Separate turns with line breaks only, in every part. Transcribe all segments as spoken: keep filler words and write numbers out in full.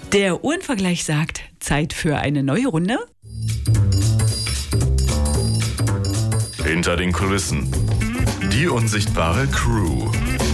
Der Uhrenvergleich sagt, Zeit für eine neue Runde.
Hinter den Kulissen. Die unsichtbare Crew.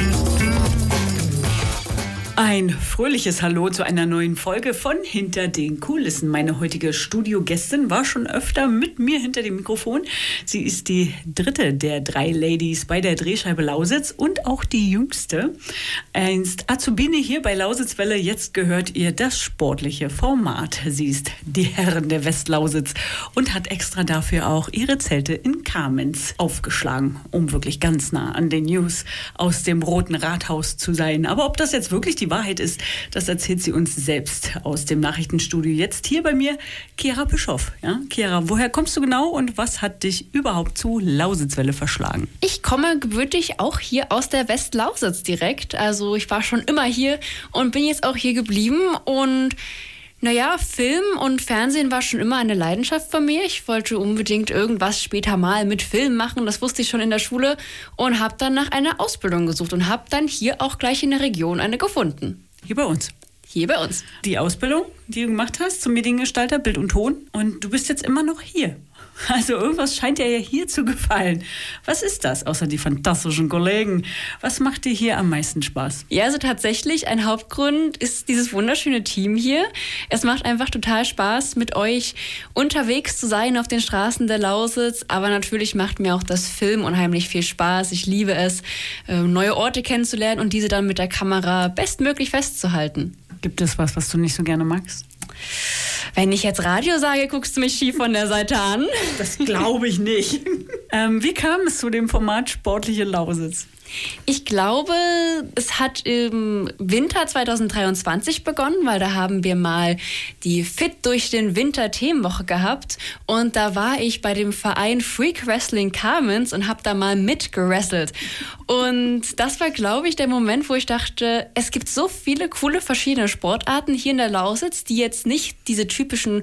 Ein fröhliches Hallo zu einer neuen Folge von Hinter den Kulissen. Meine heutige Studiogästin war schon öfter mit mir hinter dem Mikrofon. Sie ist die dritte der drei Ladies bei der Drehscheibe Lausitz und auch die jüngste. Einst Azubine hier bei Lausitzwelle, jetzt gehört ihr das sportliche Format. Sie ist die Herrin der Westlausitz und hat extra dafür auch ihre Zelte in Kamenz aufgeschlagen, um wirklich ganz nah an den News aus dem Roten Rathaus zu sein. Aber ob das jetzt wirklich die Wahrheit ist, das erzählt sie uns selbst aus dem Nachrichtenstudio. Jetzt hier bei mir Kira Bischoff. Ja, Kira, woher kommst du genau und was hat dich überhaupt zu Lausitzwelle verschlagen?
Ich komme gebürtig auch hier aus der Westlausitz direkt. Also ich war schon immer hier und bin jetzt auch hier geblieben. Und naja, Film und Fernsehen war schon immer eine Leidenschaft von mir. Ich wollte unbedingt irgendwas später mal mit Film machen. Das wusste ich schon in der Schule und habe dann nach einer Ausbildung gesucht und habe dann hier auch gleich in der Region eine gefunden.
Hier bei uns?
Hier bei uns.
Die Ausbildung, die du gemacht hast zum Mediengestalter, Bild und Ton, und du bist jetzt immer noch hier. Also irgendwas scheint dir ja hier zu gefallen. Was ist das, außer die fantastischen Kollegen? Was macht dir hier am meisten Spaß?
Ja, also tatsächlich ein Hauptgrund ist dieses wunderschöne Team hier. Es macht einfach total Spaß, mit euch unterwegs zu sein auf den Straßen der Lausitz. Aber natürlich macht mir auch das Film unheimlich viel Spaß. Ich liebe es, neue Orte kennenzulernen und diese dann mit der Kamera bestmöglich festzuhalten.
Gibt es was, was du nicht so gerne magst?
Wenn ich jetzt Radio sage, guckst du mich schief von der Seite an.
Das glaube ich nicht. ähm, wie kam es zu dem Format Sportliche Lausitz?
Ich glaube, es hat im Winter zwanzig dreiundzwanzig begonnen, weil da haben wir mal die Fit durch den Winter Themenwoche gehabt und da war ich bei dem Verein Freak Wrestling Kamenz und habe da mal mitgerasselt. Und das war, glaube ich, der Moment, wo ich dachte, es gibt so viele coole verschiedene Sportarten hier in der Lausitz, die jetzt nicht diese typischen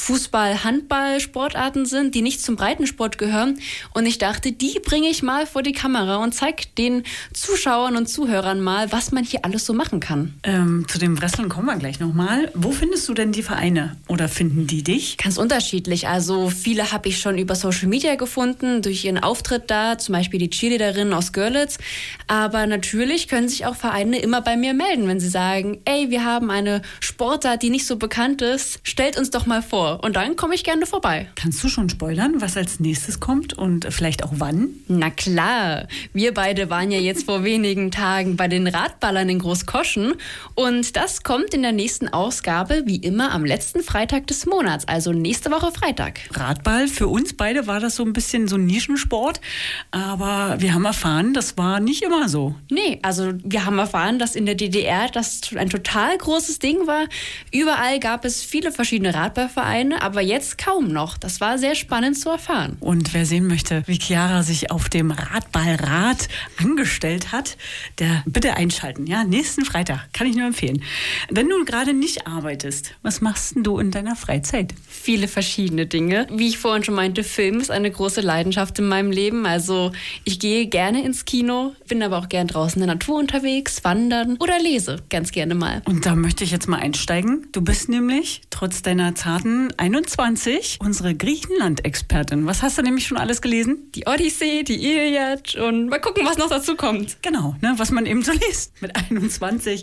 Fußball-Handball-Sportarten sind, die nicht zum Breitensport gehören. Und ich dachte, die bringe ich mal vor die Kamera und zeige den Zuschauern und Zuhörern mal, was man hier alles so machen kann.
Ähm, zu dem Wrestling kommen wir gleich nochmal. Wo findest du denn die Vereine oder finden die dich?
Ganz unterschiedlich. Also viele habe ich schon über Social Media gefunden, durch ihren Auftritt da, zum Beispiel die Cheerleaderinnen aus Görlitz. Aber natürlich können sich auch Vereine immer bei mir melden, wenn sie sagen, ey, wir haben eine Sportart, die nicht so bekannt ist, stellt uns doch mal vor. Und dann komme ich gerne vorbei.
Kannst du schon spoilern, was als nächstes kommt und vielleicht auch wann?
Na klar, wir beide waren ja jetzt vor wenigen Tagen bei den Radballern in Großkoschen und das kommt in der nächsten Ausgabe wie immer am letzten Freitag des Monats, also nächste Woche Freitag.
Radball, für uns beide war das so ein bisschen so ein Nischensport, aber wir haben erfahren, das war nicht immer so.
Nee, also wir haben erfahren, dass in der D D R das ein total großes Ding war. Überall gab es viele verschiedene Radballvereine, aber jetzt kaum noch. Das war sehr spannend zu erfahren.
Und wer sehen möchte, wie Chiara sich auf dem Radballrad angestellt hat, der bitte einschalten. Ja, nächsten Freitag, kann ich nur empfehlen. Wenn du gerade nicht arbeitest, was machst denn du in deiner Freizeit?
Viele verschiedene Dinge. Wie ich vorhin schon meinte, Film ist eine große Leidenschaft in meinem Leben. Also ich gehe gerne ins Kino, bin aber auch gern draußen in der Natur unterwegs, wandern oder lese ganz gerne mal.
Und da möchte ich jetzt mal einsteigen. Du bist nämlich, trotz deiner zarten einundzwanzig, unsere Griechenland-Expertin. Was hast du nämlich schon alles gelesen?
Die Odyssee, die Iliad und mal gucken, was noch dazu kommt.
Genau, ne, was man eben so liest mit einundzwanzig.